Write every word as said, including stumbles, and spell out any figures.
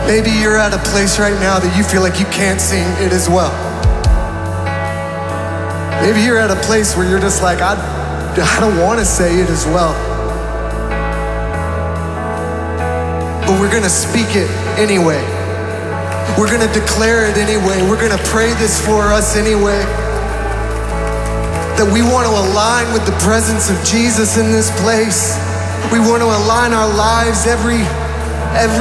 Maybe you're at a place right now that you feel like you can't sing it as well. Maybe you're at a place where you're just like, I, I don't want to say it as well. But we're gonna speak it anyway. We're gonna declare it anyway. We're gonna pray this for us anyway. That we want to align with the presence of Jesus in this place. We want to align our lives every, every